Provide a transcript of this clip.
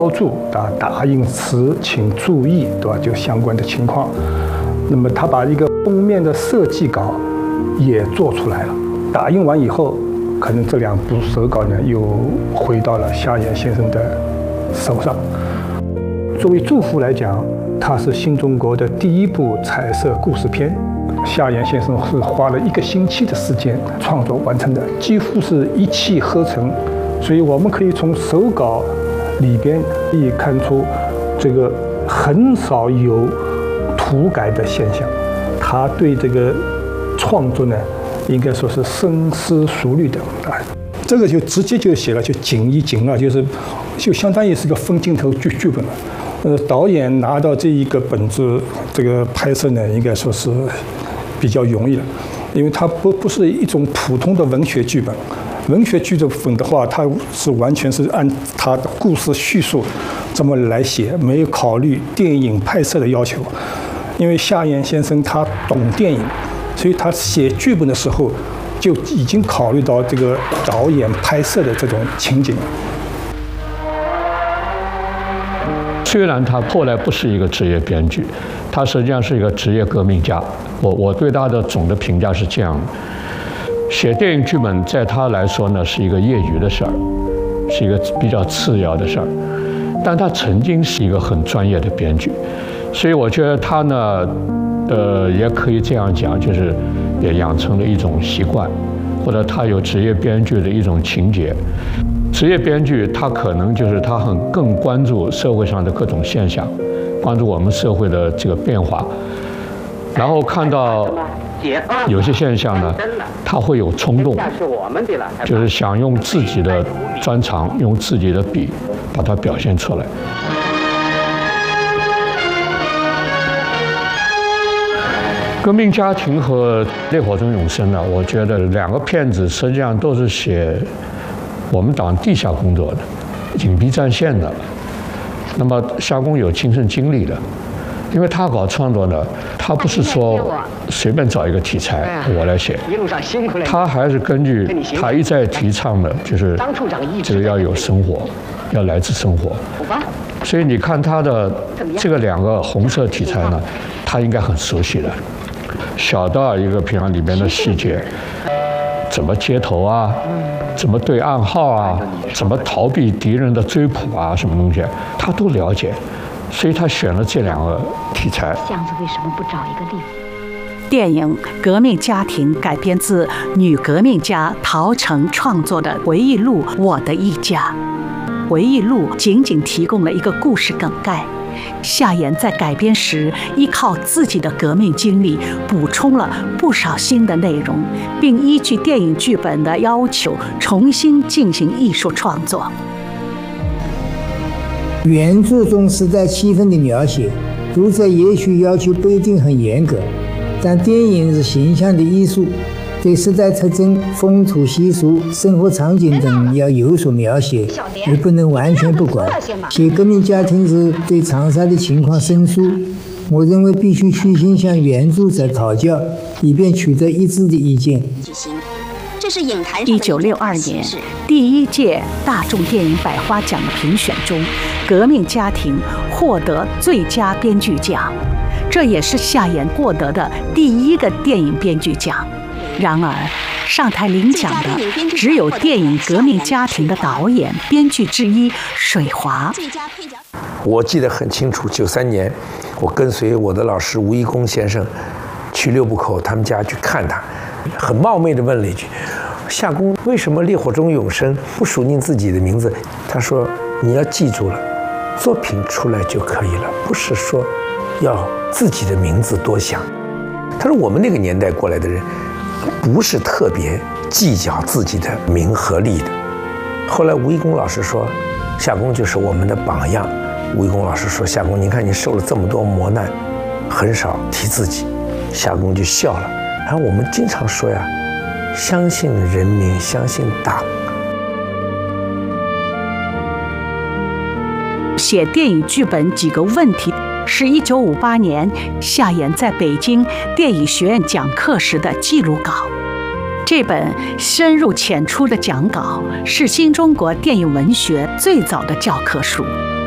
标注打印词请注意，对吧？就相关的情况。那么他把一个封面的设计稿也做出来了。打印完以后，可能这2部手稿呢又回到了夏衍先生的手上。作为祝福来讲，它是新中国的第1部彩色故事片。夏衍先生是花了1个星期的时间创作完成的，几乎是一气呵成。所以我们可以从手稿里边可以看出，这个很少有涂改的现象。他对这个创作呢，应该说是深思熟虑的啊。这个就直接就写了，就景1、景2，就相当于是个分镜头剧本了。导演拿到这一个本子，这个拍摄呢，应该说是比较容易了，因为它不是一种普通的文学剧本。文学剧本的话，它是完全是按它的故事叙述这么来写，没有考虑电影拍摄的要求。因为夏衍先生他懂电影，所以他写剧本的时候就已经考虑到这个导演拍摄的这种情景了。 虽然他后来不是一个职业编剧，他实际上是一个职业革命家。我对他的总的评价是这样的：写电影剧本在他来说呢是一个业余的事儿，是一个比较次要的事儿，但他曾经是一个很专业的编剧，所以我觉得他呢，也可以这样讲，就是也养成了一种习惯，或者他有职业编剧的一种情节。职业编剧他可能就是他更关注社会上的各种现象，关注我们社会的这个变化，然后看到有些现象呢，他会有冲动，就是想用自己的专长，用自己的笔把它表现出来。革命家庭和烈火中永生呢，我觉得2个片子实际上都是写我们党地下工作的、隐蔽战线的。那么夏公有亲身经历的，因为他搞创作呢，他不是说随便找一个题材我来写，他还是根据他一再提倡的，就是这个要有生活，要来自生活。所以你看他的这个2个红色题材呢，他应该很熟悉的。小到一个平常里面的细节，怎么接头啊，怎么对暗号啊，怎么逃避敌人的追捕啊，什么东西，他都了解，所以他选了这2个题材。 巷子为什么不找一个地方？ 电影《革命家庭》改编自女革命家陶成创作的回忆录《我的一家》。回忆录仅仅提供了一个故事梗概。夏衍在改编时依靠自己的革命经历，补充了不少新的内容，并依据电影剧本的要求重新进行艺术创作。 原著中时代气氛的描写，读者也许要求不一定很严格，但电影是形象的艺术，对时代特征、风土习俗、生活场景等要有所描写，而不能完全不管。写革命家庭时对长沙的情况生疏，我认为必须虚心向原著者讨教，以便取得一致的意见。 这是影坛 1962年第1届大众电影百花奖的评选中，《革命家庭》获得最佳编剧奖，这也是夏衍获得的第1个电影编剧奖。然而，上台领奖的只有电影《革命家庭》的导演、编剧之一水华。 我记得很清楚，93年，我跟随我的老师吴贻弓先生去六部口他们家去看他，很冒昧地问了一句：“夏公，为什么烈火中永生不署您自己的名字？”他说：“你要记住了，作品出来就可以了，不是说要自己的名字多想。”他说：“我们那个年代过来的人，不是特别计较自己的名和利的。”后来吴贻弓老师说：“夏公就是我们的榜样。”吴贻弓老师说：“夏公，您看你受了这么多磨难，很少提自己。”夏公就笑了。然后我们经常说呀，相信人民，相信党。 写电影剧本几个问题，是1958年夏衍在北京电影学院讲课时的记录稿。这本深入浅出的讲稿是新中国电影文学最早的教科书。